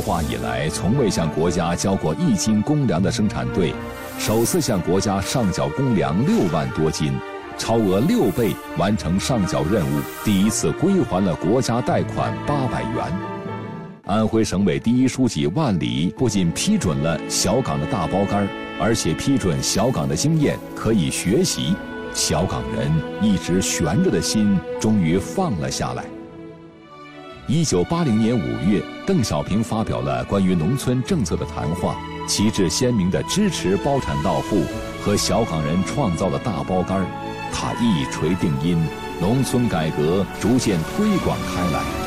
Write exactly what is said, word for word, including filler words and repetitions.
化以来从未向国家交过一斤公粮的生产队，首次向国家上缴公粮六万多斤，超额六倍完成上缴任务，第一次归还了国家贷款八百元。安徽省委第一书记万里不仅批准了小岗的大包干，而且批准小岗的经验可以学习，小岗人一直悬着的心终于放了下来。一九八零年五月，邓小平发表了关于农村政策的谈话，旗帜鲜明地支持包产到户和小岗人创造的大包干，他一锤定音，农村改革逐渐推广开来。